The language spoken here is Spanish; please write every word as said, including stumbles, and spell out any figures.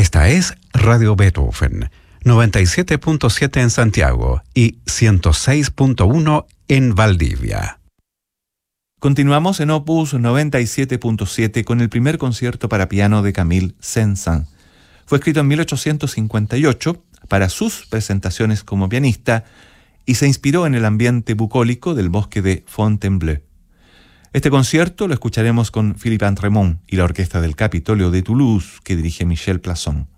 Esta es Radio Beethoven, noventa y siete punto siete en Santiago y ciento seis punto uno en Valdivia. Continuamos en Opus noventa y siete punto siete con el primer concierto para piano de Camille Saint-Saëns. Fue escrito en mil ochocientos cincuenta y ocho para sus presentaciones como pianista y se inspiró en el ambiente bucólico del bosque de Fontainebleau. Este concierto lo escucharemos con Philippe Antremont y la orquesta del Capitolio de Toulouse que dirige Michel Plasson.